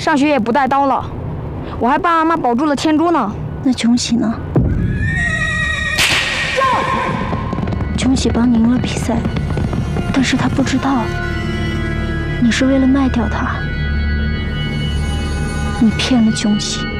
上学也不带刀了，我还帮阿妈保住了天珠呢。 那琼喜呢？琼喜帮你赢了比赛，但是他不知道，你是为了卖掉他，你骗了琼喜。